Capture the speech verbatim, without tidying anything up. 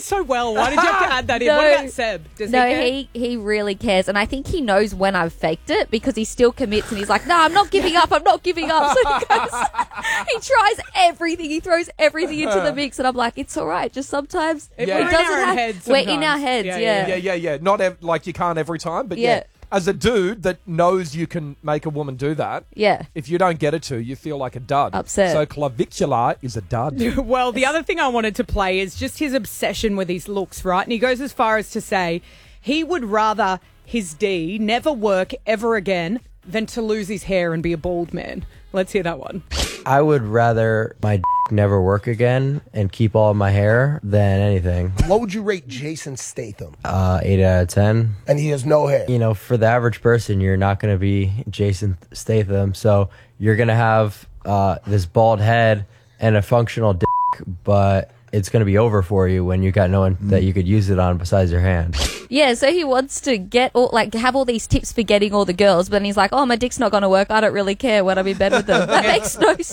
so well. Why did you have to add that in? No, what about Seb? Does no, he care? he, he really cares. And I think he knows when I've faked it because he still commits and he's like, no, I'm not giving up. I'm not giving up. So he goes, he tries everything. He throws everything into the mix. And I'm like, it's all right. Just sometimes It- Yeah. We're it in doesn't our own have. heads We're in sometimes. our heads, Yeah, yeah. yeah, Yeah, yeah, yeah. Not ev- like you can't every time, but yeah. Yeah. As a dude that knows you can make a woman do that, Yeah. if you don't get it to, you feel like a dud. Upset. So clavicular is a dud. Well, the other thing I wanted to play is just his obsession with his looks, right? And he goes as far as to say he would rather his D never work ever again than to lose his hair and be a bald man. Let's hear that one. I would rather my d- never work again and keep all of my hair than anything. What would you rate Jason Statham? Uh, eight out of ten. And he has no hair. You know, for the average person, you're not going to be Jason Statham. So you're going to have uh, this bald head and a functional dick, but it's going to be over for you when you got no one that you could use it on besides your hand. Yeah, so he wants to get all, like, have all these tips for getting all the girls, but then he's like, oh, my dick's not going to work. I don't really care when I'm in bed with them. That makes no sense.